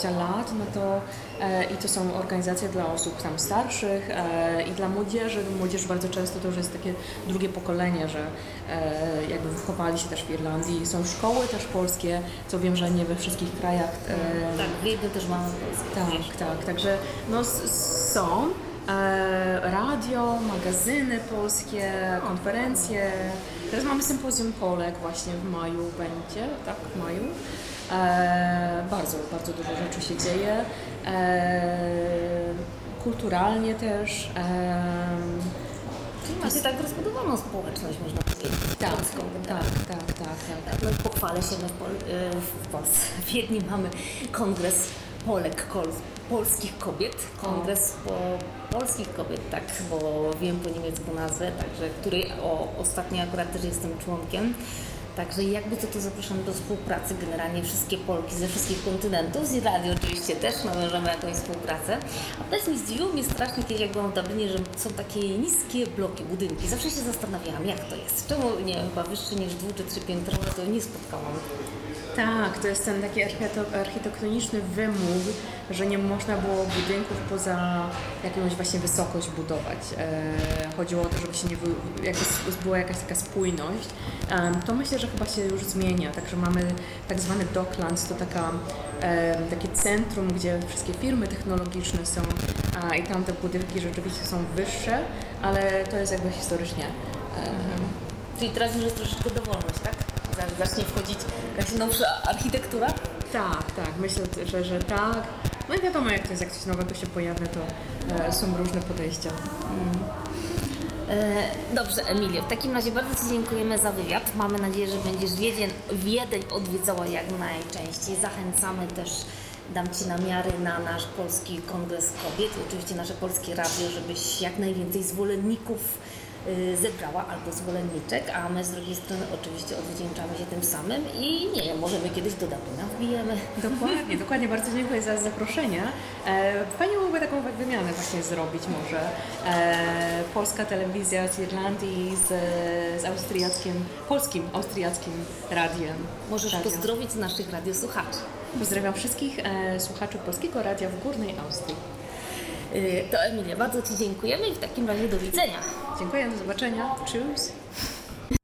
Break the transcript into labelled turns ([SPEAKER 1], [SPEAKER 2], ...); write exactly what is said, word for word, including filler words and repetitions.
[SPEAKER 1] dwadzieścia lat, no to e, i to są organizacje dla osób tam starszych e, i dla młodzieży. Młodzież bardzo często to już jest takie drugie pokolenie, że e, jakby wychowali się też w Irlandii. Są szkoły też polskie, co wiem, że nie we wszystkich krajach. E,
[SPEAKER 2] tak, w jednym też mamy polskie.
[SPEAKER 1] tak, tak, także no s- są. E, radio, magazyny polskie, konferencje. Teraz mamy sympozjum Polek właśnie w maju będzie, tak, w maju. E, bardzo, bardzo dużo rzeczy się dzieje. E, kulturalnie też. E,
[SPEAKER 2] Czyli macie tak rozbudowaną społeczność, można powiedzieć.
[SPEAKER 1] tak,
[SPEAKER 2] polską,
[SPEAKER 1] tak, tak, tak, tak, tak.
[SPEAKER 2] No i pochwalę się, my w, Pol- w Polsce, w Wiedniu mamy kongres Polek, kol, polskich kobiet, kongres po polskich kobiet, tak, bo wiem po niemiecku nazwę, także której o, ostatnio akurat też jestem członkiem. Także jakby co to zapraszamy do współpracy generalnie wszystkie Polki ze wszystkich kontynentów, z Irlandii oczywiście też nawiążemy jakąś współpracę. A też mi zdziwiło mnie strasznie kiedyś jak byłam w Dublinie, że są takie niskie bloki, budynki. Zawsze się zastanawiałam, jak to jest. Czemu, nie wiem, chyba wyższe niż dwu czy trzypiętrowe to nie spotkałam.
[SPEAKER 1] Tak, to jest ten taki archite- architektoniczny wymóg, że nie można było budynków poza jakąś właśnie wysokość budować. E, chodziło o to, żeby się nie wy, jakby była jakaś taka spójność. E, to myślę, że chyba się już zmienia, także mamy tak zwany Docklands, to taka, e, takie centrum, gdzie wszystkie firmy technologiczne są a, i tam te budynki rzeczywiście są wyższe, ale to jest jakby historycznie. E,
[SPEAKER 2] Mhm. Czyli teraz już jest troszeczkę dowolność, tak? Zacznie wchodzić jakaś nowsza architektura?
[SPEAKER 1] Tak, tak, myślę, że, że tak. No i wiadomo, jak to jest, jak coś nowego się pojawia, to e, są różne podejścia.
[SPEAKER 2] Mm. E, dobrze, Emilio, w takim razie bardzo Ci dziękujemy za wywiad. Mamy nadzieję, że będziesz Wiedeń, Wiedeń odwiedzała jak najczęściej. Zachęcamy też, dam Ci namiary na nasz Polski Kongres Kobiet i oczywiście nasze Polskie Radio, żebyś jak najwięcej zwolenników zebrała albo zwolenniczek, a my z drugiej strony oczywiście odwdzięczamy się tym samym i nie wiem, może my kiedyś do Dublina wbijemy.
[SPEAKER 1] Dokładnie, dokładnie. Bardzo dziękuję za zaproszenie. E, fajnie byłoby taką wymianę właśnie zrobić może. E, polska telewizja z Irlandii z, z austriackim, polskim austriackim radiem.
[SPEAKER 2] Możesz
[SPEAKER 1] Radio.
[SPEAKER 2] pozdrowić naszych radiosłuchaczy.
[SPEAKER 1] Pozdrawiam wszystkich e, słuchaczy Polskiego Radia w Górnej Austrii.
[SPEAKER 2] To Emilia, bardzo Ci dziękujemy i w takim razie do widzenia.
[SPEAKER 1] Dziękuję, do zobaczenia. Tschüss.